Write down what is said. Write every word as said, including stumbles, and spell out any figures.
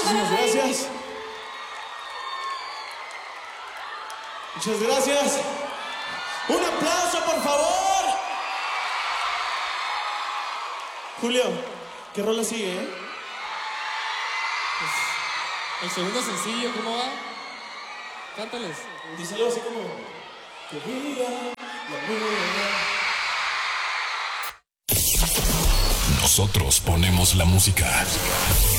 Muchísimas gracias. Muchas gracias. Un aplauso, por favor. Julio, ¿qué rola sigue, eh? El segundo sencillo, ¿cómo va? Cántales. Díselo así como... Que viva la luna. Nosotros ponemos la música.